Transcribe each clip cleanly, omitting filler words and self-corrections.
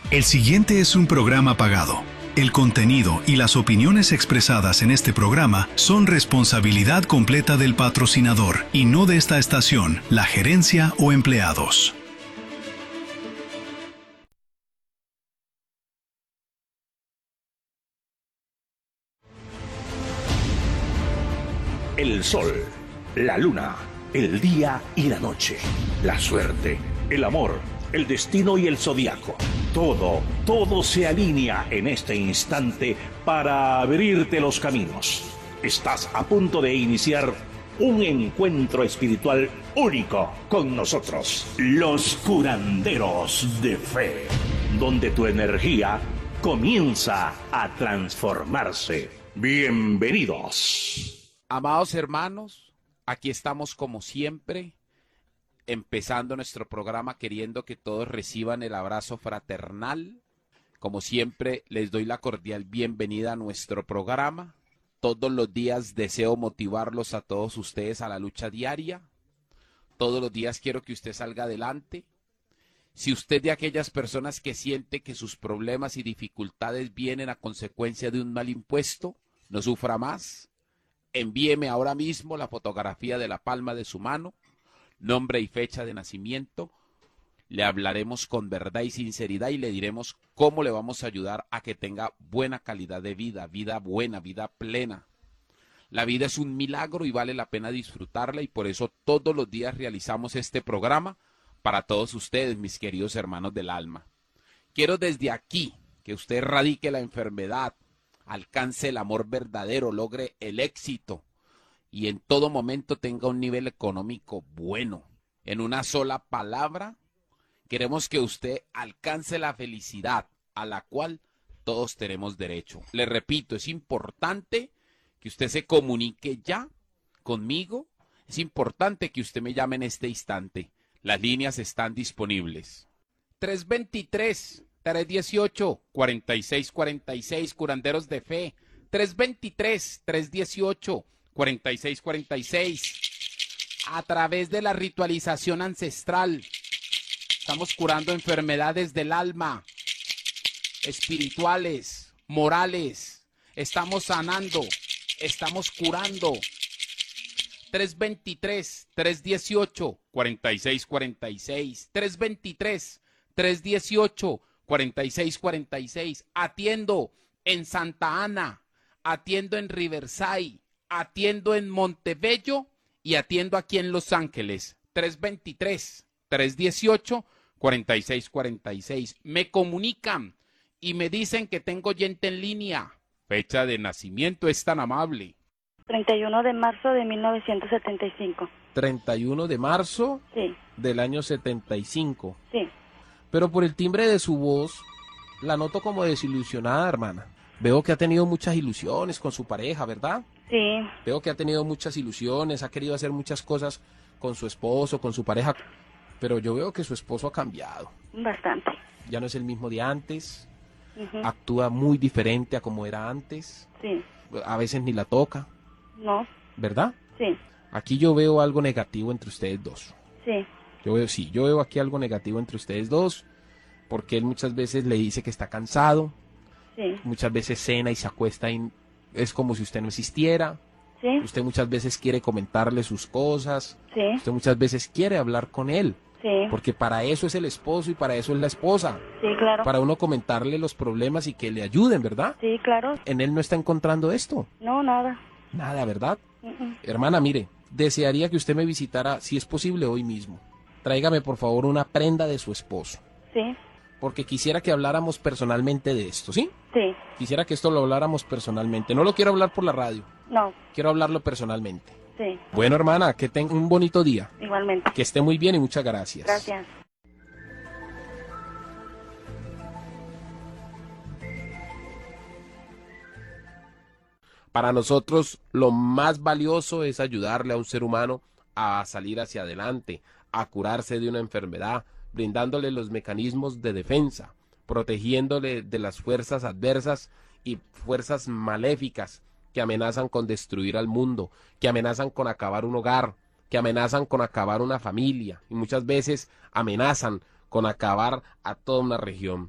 El siguiente es un programa pagado. El contenido y las opiniones expresadas en este programa son responsabilidad completa del patrocinador y no de esta estación, la gerencia o empleados. El sol, la luna, el día y la noche, la suerte, el amor, el destino y el zodiaco. Todo se alinea en este instante para abrirte los caminos. Estás a punto de iniciar un encuentro espiritual único con nosotros, los curanderos de fe, donde tu energía comienza a transformarse. Bienvenidos. Amados hermanos, aquí estamos como siempre, empezando nuestro programa queriendo que todos reciban el abrazo fraternal. Como siempre, les doy la cordial bienvenida a nuestro programa. Todos los días deseo motivarlos a todos ustedes a la lucha diaria. Todos los días quiero que usted salga adelante. Si usted de aquellas personas que siente que sus problemas y dificultades vienen a consecuencia de un mal impuesto, no sufra más. Envíeme ahora mismo la fotografía de la palma de su mano, nombre y fecha de nacimiento. Le hablaremos con verdad y sinceridad y le diremos cómo le vamos a ayudar a que tenga buena calidad de vida, vida buena, vida plena. La vida es un milagro y vale la pena disfrutarla y por eso todos los días realizamos este programa para todos ustedes, mis queridos hermanos del alma. Quiero desde aquí que usted erradique la enfermedad, alcance el amor verdadero, logre el éxito y en todo momento tenga un nivel económico bueno. En una sola palabra, queremos que usted alcance la felicidad a la cual todos tenemos derecho. Le repito, es importante que usted se comunique ya conmigo. Es importante que usted me llame en este instante. Las líneas están disponibles. 318, curanderos de fe. 323-318-4646. A través de la ritualización ancestral, estamos curando enfermedades del alma, espirituales, morales. Estamos sanando, estamos curando. 323-318-4646. 323-318-4646. Atiendo en Santa Ana, atiendo en Riverside, atiendo en Montebello y atiendo aquí en Los Ángeles. 323-318-4646. Me comunican y me dicen que tengo oyente en línea. Fecha de nacimiento es tan amable. 31 de marzo de 1975. 31 de marzo Sí, del año 75. sí. Pero por el timbre de su voz, la noto como desilusionada, hermana. Veo que ha tenido muchas ilusiones con su pareja, ¿verdad? Sí, Veo que ha tenido muchas ilusiones, ha querido hacer muchas cosas con su esposo, con su pareja. Pero yo veo que su esposo ha cambiado. bastante. Ya no es el mismo de antes. Ujú. Actúa muy diferente a como era antes. Sí, A veces ni la toca, no, ¿verdad? sí, Aquí yo veo algo negativo entre ustedes dos. sí, Yo veo aquí algo negativo entre ustedes dos, porque él muchas veces le dice que está cansado, sí, muchas veces cena y se acuesta y es como si usted no existiera. sí, Usted muchas veces quiere comentarle sus cosas, sí, usted muchas veces quiere hablar con él, sí, porque para eso es el esposo y para eso es la esposa, sí, claro. para uno comentarle los problemas y que le ayuden, ¿verdad? Sí, claro. En él no está encontrando esto, No, nada. nada, ¿verdad? Mm. Hermana, mire, desearía que usted me visitara, si es posible, hoy mismo. Tráigame, por favor, una prenda de su esposo, Sí, porque quisiera que habláramos personalmente de esto, ¿sí? sí, Quisiera que esto lo habláramos personalmente. No lo quiero hablar por la radio, no, quiero hablarlo personalmente. sí, Bueno, hermana, que tenga un bonito día, igualmente. que esté muy bien y muchas gracias. Gracias. Para nosotros lo más valioso es ayudarle a un ser humano a salir hacia adelante, a curarse de una enfermedad, brindándole los mecanismos de defensa, protegiéndole de las fuerzas adversas y fuerzas maléficas que amenazan con destruir al mundo, que amenazan con acabar un hogar, que amenazan con acabar una familia y muchas veces amenazan con acabar a toda una región.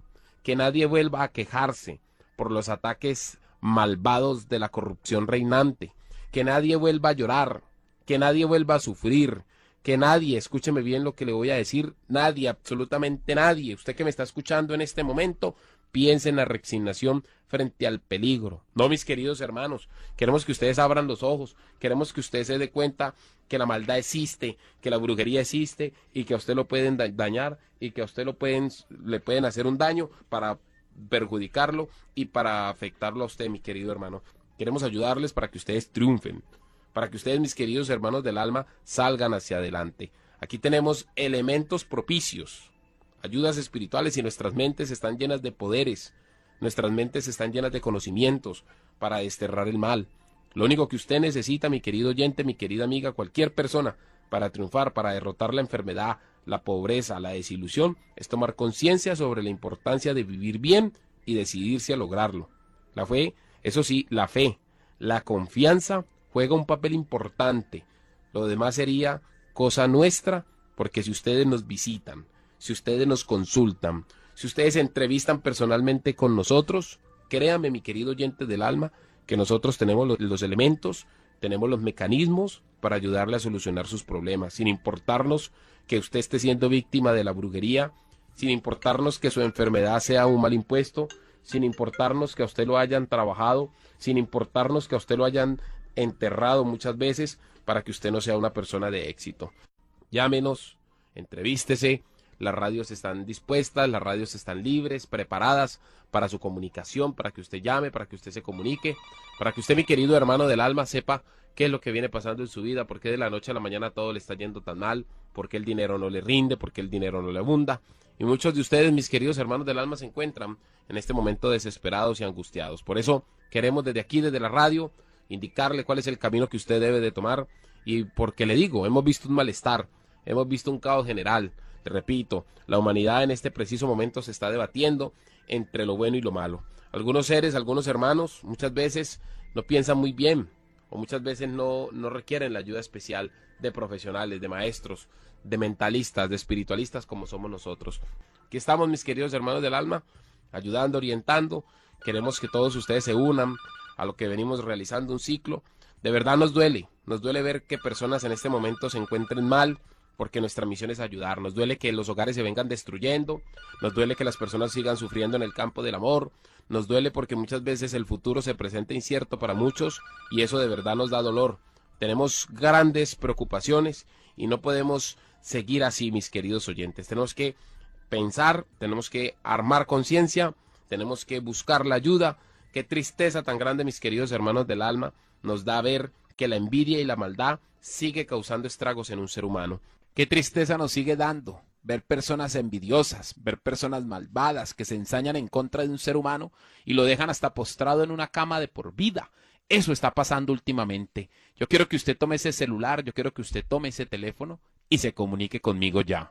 que nadie vuelva a quejarse por los ataques malvados de la corrupción reinante, que nadie vuelva a llorar, que nadie vuelva a sufrir, que nadie, escúcheme bien lo que le voy a decir, nadie, absolutamente nadie, usted que me está escuchando en este momento, piense en la resignación frente al peligro. No, mis queridos hermanos, queremos que ustedes abran los ojos, queremos que usted se dé cuenta que la maldad existe, que la brujería existe y que a usted lo pueden dañar y que a usted le pueden hacer un daño para perjudicarlo y para afectarlo a usted, mi querido hermano. Queremos ayudarles para que ustedes triunfen, para que ustedes, mis queridos hermanos del alma, salgan hacia adelante. Aquí tenemos elementos propicios, ayudas espirituales, y nuestras mentes están llenas de poderes, nuestras mentes están llenas de conocimientos para desterrar el mal. Lo único que usted necesita, mi querido oyente, mi querida amiga, cualquier persona, para triunfar, para derrotar la enfermedad, la pobreza, la desilusión, es tomar conciencia sobre la importancia de vivir bien y decidirse a lograrlo. La fe, eso sí, la fe, la confianza juega un papel importante. Lo demás sería cosa nuestra, porque si ustedes nos visitan, si ustedes nos consultan, si ustedes se entrevistan personalmente con nosotros, créame, mi querido oyente del alma, que nosotros tenemos los elementos, tenemos los mecanismos para ayudarle a solucionar sus problemas, sin importarnos que usted esté siendo víctima de la brujería, sin importarnos que su enfermedad sea un mal impuesto, sin importarnos que a usted lo hayan trabajado, sin importarnos que a usted lo hayan enterrado muchas veces, para que usted no sea una persona de éxito. Llámenos, entrevístese. Las radios están dispuestas, las radios están libres, preparadas para su comunicación, para que usted llame, para que usted se comunique, para que usted, mi querido hermano del alma, sepa qué es lo que viene pasando en su vida, por qué de la noche a la mañana todo le está yendo tan mal, por qué el dinero no le rinde, por qué el dinero no le abunda. Y muchos de ustedes, mis queridos hermanos del alma, se encuentran en este momento desesperados y angustiados. Por eso queremos desde aquí, desde la radio, indicarle cuál es el camino que usted debe de tomar, y porque le digo, hemos visto un malestar, hemos visto un caos general. Repito, la humanidad en este preciso momento se está debatiendo entre lo bueno y lo malo. Algunos seres, algunos hermanos, muchas veces no piensan muy bien, o muchas veces no requieren la ayuda especial de profesionales, de maestros, de mentalistas, de espiritualistas como somos nosotros. Aquí estamos, mis queridos hermanos del alma, ayudando, orientando. Queremos que todos ustedes se unan a lo que venimos realizando, un ciclo. De verdad nos duele ver que personas en este momento se encuentren mal, porque nuestra misión es ayudar. Nos duele que los hogares se vengan destruyendo, nos duele que las personas sigan sufriendo en el campo del amor, nos duele porque muchas veces el futuro se presenta incierto para muchos y eso de verdad nos da dolor. Tenemos grandes preocupaciones y no podemos seguir así, mis queridos oyentes. Tenemos que pensar, tenemos que armar conciencia, tenemos que buscar la ayuda. Qué tristeza tan grande, mis queridos hermanos del alma, nos da ver que la envidia y la maldad sigue causando estragos en un ser humano. Qué tristeza nos sigue dando ver personas envidiosas, ver personas malvadas que se ensañan en contra de un ser humano y lo dejan hasta postrado en una cama de por vida. Eso está pasando últimamente. Yo quiero que usted tome ese celular, yo quiero que usted tome ese teléfono y se comunique conmigo ya.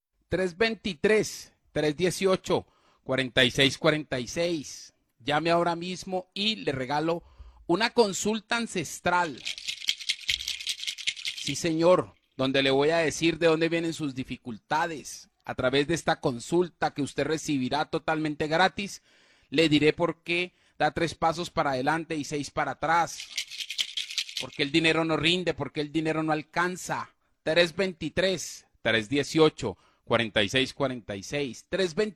323-318-4646. Llame ahora mismo y le regalo una consulta ancestral. Sí, señor, donde le voy a decir de dónde vienen sus dificultades. A través de esta consulta que usted recibirá totalmente gratis, le diré por qué da 3 pasos para adelante y 6 para atrás. Por qué el dinero no rinde, por qué el dinero no alcanza. 323-318-4646.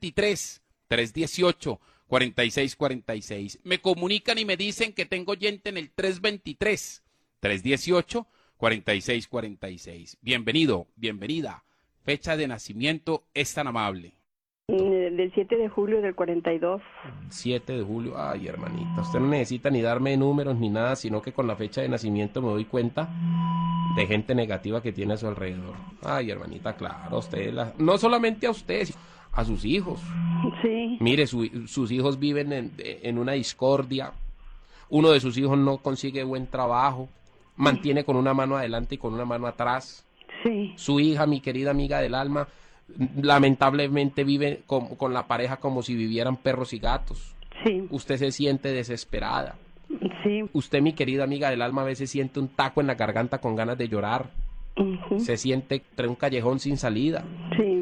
323-318-4646. Me comunican y me dicen que tengo oyente en el 323-318-4646. Bienvenido, bienvenida. Fecha de nacimiento es tan amable. Del 7 de julio del 42. 7 de julio, ay hermanita, usted no necesita ni darme números ni nada, sino que con la fecha de nacimiento me doy cuenta de gente negativa que tiene a su alrededor. Ay hermanita, claro, usted, no solamente a usted, a sus hijos. Sí. Mire, sus hijos viven en una discordia, uno de sus hijos no consigue buen trabajo, mantiene con una mano adelante y con una mano atrás. Sí. Su hija, mi querida amiga del alma, lamentablemente vive con la pareja como si vivieran perros y gatos. Sí. Usted se siente desesperada. Sí. Usted, mi querida amiga del alma, a veces siente un taco en la garganta con ganas de llorar. Uh-huh. Se siente entre un callejón sin salida. Sí.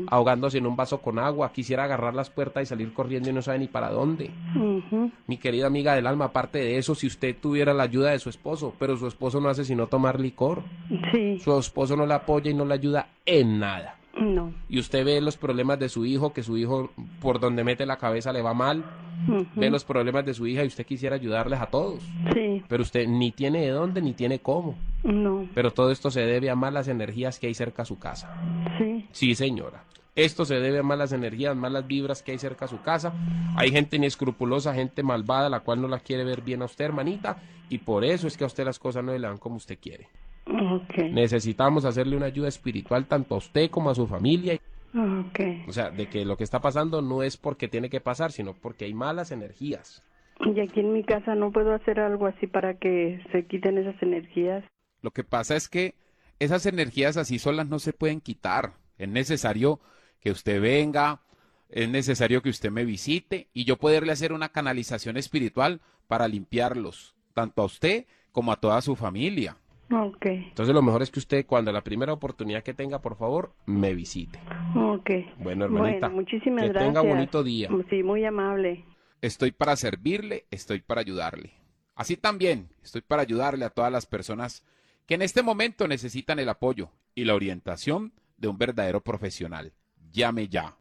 ahogándose en un vaso con agua, quisiera agarrar las puertas y salir corriendo y no sabe ni para dónde. Mi querida amiga del alma, aparte de eso, si usted tuviera la ayuda de su esposo, pero su esposo no hace sino tomar licor, Sí. su esposo no la apoya y no le ayuda en nada. No. Y usted ve los problemas de su hijo, que su hijo por donde mete la cabeza le va mal, ve los problemas de su hija y usted quisiera ayudarles a todos, Sí. pero usted ni tiene de dónde ni tiene cómo. No. Pero todo esto se debe a malas energías que hay cerca a su casa. Sí. Sí, señora. Esto se debe a malas energías, malas vibras que hay cerca a su casa. Hay gente inescrupulosa, gente malvada, la cual no la quiere ver bien a usted, hermanita, y por eso es que a usted las cosas no le dan como usted quiere. Okay. Necesitamos hacerle una ayuda espiritual tanto a usted como a su familia. Okay. O sea, de que lo que está pasando no es porque tiene que pasar, sino porque hay malas energías. Y aquí en mi casa no puedo hacer algo así para que se quiten esas energías. Lo que pasa es que esas energías así solas no se pueden quitar. Es necesario que usted venga, es necesario que usted me visite y yo poderle hacer una canalización espiritual para limpiarlos, tanto a usted como a toda su familia. Okay. Entonces lo mejor es que usted, cuando la primera oportunidad que tenga, por favor, me visite. Okay. Bueno, hermanita, Bueno, muchísimas que gracias. tenga bonito día. Sí, muy amable. Estoy para servirle, estoy para ayudarle. Así también estoy para ayudarle a todas las personas que en este momento necesitan el apoyo y la orientación de un verdadero profesional. Llame ya.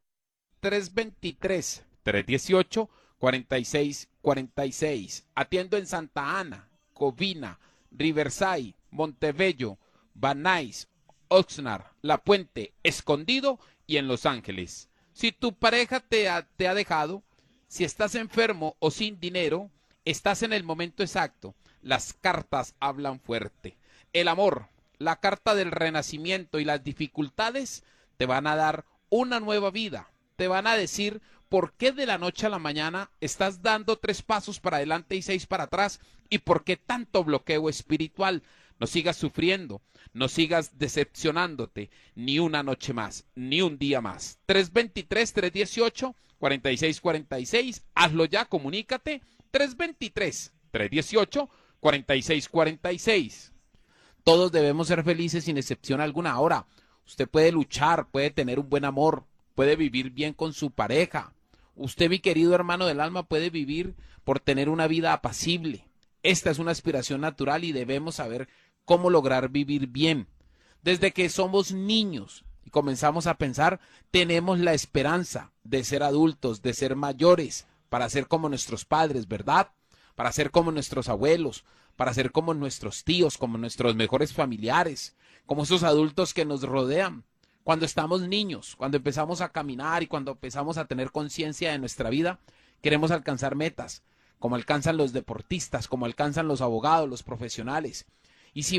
323-318-4646. Atiendo en Santa Ana, Covina, Riverside, Montebello, Van Nuys, Oxnard, La Puente, Escondido y en Los Ángeles. Si tu pareja te ha dejado, si estás enfermo o sin dinero, estás en el momento exacto. Las cartas hablan fuerte. El amor, la carta del renacimiento y las dificultades te van a dar una nueva vida. Te van a decir por qué de la noche a la mañana estás dando 3 pasos para adelante y 6 para atrás y por qué tanto bloqueo espiritual. No sigas sufriendo, no sigas decepcionándote ni una noche más, ni un día más. 323-318-4646. Hazlo ya, comunícate. 323-318-4646. Todos debemos ser felices sin excepción alguna. Ahora, usted puede luchar, puede tener un buen amor, puede vivir bien con su pareja. Usted, mi querido hermano del alma, puede vivir por tener una vida apacible. Esta es una aspiración natural y debemos saber cómo lograr vivir bien. Desde que somos niños y comenzamos a pensar, tenemos la esperanza de ser adultos, de ser mayores, para ser como nuestros padres, ¿verdad? Para ser como nuestros abuelos, para ser como nuestros tíos, como nuestros mejores familiares, como esos adultos que nos rodean. Cuando estamos niños, cuando empezamos a caminar y cuando empezamos a tener conciencia de nuestra vida, queremos alcanzar metas, como alcanzan los deportistas, como alcanzan los abogados, los profesionales.